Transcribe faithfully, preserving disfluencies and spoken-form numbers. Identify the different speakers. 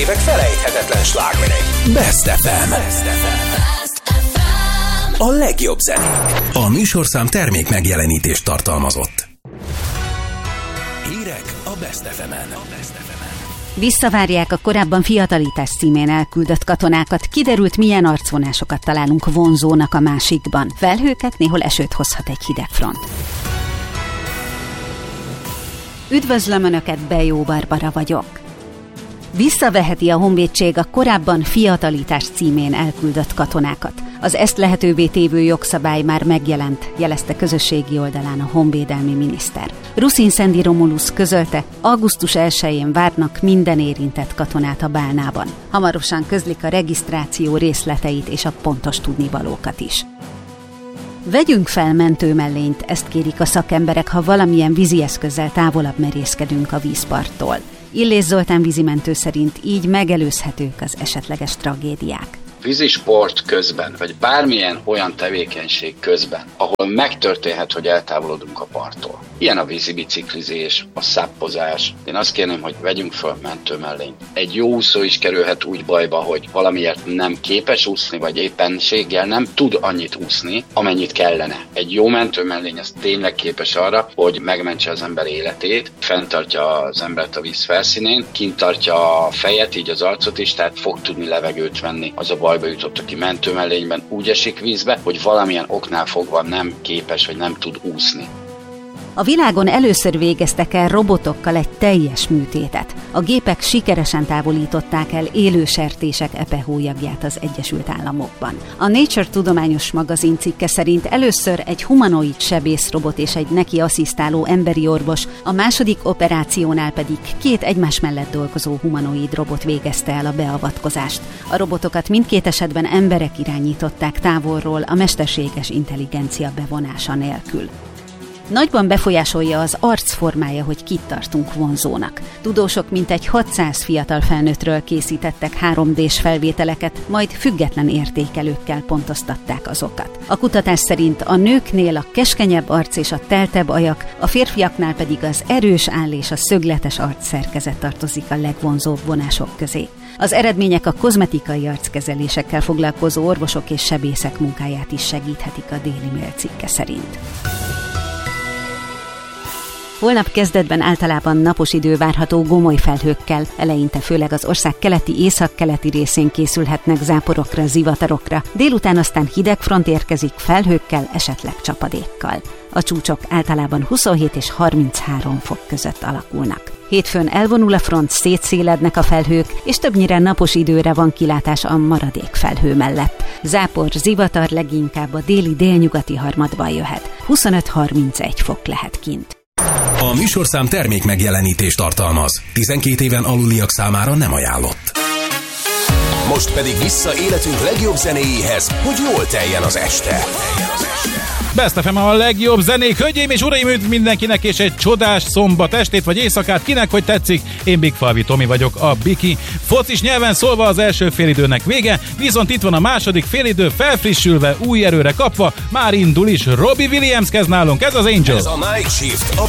Speaker 1: Évek felejthetetlen slágerei. Best ef em. A legjobb zenék. A műsorszám termék megjelenítést tartalmazott. Hírek a Best ef emen.
Speaker 2: Visszavárják a korábban fiatalítás címén elküldött katonákat, kiderült, milyen arcvonásokat találunk vonzónak a másikban. Felhőket, néhol esőt hozhat egy hideg front. Üdvözlöm Önöket, Bejó Barbara vagyok. Visszaveheti a honvédség a korábban fiatalítás címén elküldött katonákat. Az ezt lehetővé tévő jogszabály már megjelent, jelezte közösségi oldalán a honvédelmi miniszter. Ruszin Szendi Romulusz közölte, augusztus elsején várnak minden érintett katonát a Bálnában. Hamarosan közlik a regisztráció részleteit és a pontos tudnivalókat is. Vegyünk fel mentőmellényt, ezt kérik a szakemberek, ha valamilyen vízi eszközzel távolabb merészkedünk a vízparttól. Illés Zoltán vízimentő szerint így megelőzhetők az esetleges tragédiák.
Speaker 3: Vízisport közben, vagy bármilyen olyan tevékenység közben, ahol megtörténhet, hogy eltávolodunk a parttól. Ilyen a vízibiciklizés, a szappozás. Én azt kérném, hogy vegyünk föl mentőmellényt. Egy jó úszó is kerülhet úgy bajba, hogy valamiért nem képes úszni, vagy éppenséggel nem tud annyit úszni, amennyit kellene. Egy jó mentőmellény az tényleg képes arra, hogy megmentse az ember életét, fenntartja az embert a víz felszínén, kint tartja a fejet, így az arcot is, tehát fog tudni levegőt venni. Az a bajba jutott, aki mentőmellényben úgy esik vízbe, hogy valamilyen oknál fogva nem képes, vagy nem tud úszni.
Speaker 2: A világon először végeztek el robotokkal egy teljes műtétet. A gépek sikeresen távolították el élő sertések epehólyagját az Egyesült Államokban. A Nature tudományos magazin cikke szerint először egy humanoid sebészrobot és egy neki asszisztáló emberi orvos, a második operációnál pedig két egymás mellett dolgozó humanoid robot végezte el a beavatkozást. A robotokat mindkét esetben emberek irányították távolról a mesterséges intelligencia bevonása nélkül. Nagyban befolyásolja az arcformája, hogy kit tartunk vonzónak. Tudósok mintegy hatszáz fiatal felnőttről készítettek három dés felvételeket, majd független értékelőkkel pontoztatták azokat. A kutatás szerint a nőknél a keskenyebb arc és a teltebb ajak, a férfiaknál pedig az erős áll és a szögletes arcszerkezet tartozik a legvonzóbb vonások közé. Az eredmények a kozmetikai arckezelésekkel foglalkozó orvosok és sebészek munkáját is segíthetik, a Daily Mail cikke szerint. Holnap kezdetben általában napos idő várható gomoly felhőkkel, eleinte főleg az ország keleti északkeleti részén készülhetnek záporokra, zivatarokra, délután aztán hideg front érkezik felhőkkel, esetleg csapadékkal. A csúcsok általában huszonhét és harminchárom fok között alakulnak. Hétfőn elvonul a front, szétszélednek a felhők, és többnyire napos időre van kilátás a maradék felhő mellett. Zápor, zivatar leginkább a déli délnyugati harmadban jöhet. huszonöt-harmincegy fok lehet kint.
Speaker 1: A műsorszám termék megjelenítést tartalmaz. tizenkét éven aluliak számára nem ajánlott. Most pedig vissza életünk legjobb zenéjéhez, hogy jól teljen az este.
Speaker 4: Best ef em a legjobb zenék, hölgyeim és uraim, üdv mindenkinek, és egy csodás szombat estét vagy éjszakát, kinek hogy tetszik. Én Big Falvi Tomi vagyok, a Biki. Focis nyelven szólva az első félidőnek vége, viszont itt van a második félidő, felfrissülve, új erőre kapva, már indul is. Robbie Williams kezd nálunk, ez az Angel.
Speaker 1: Ez a Night Shift, a